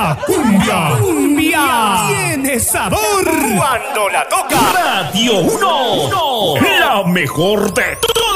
La cumbia tiene sabor cuando la toca Radio 1. La mejor de todas.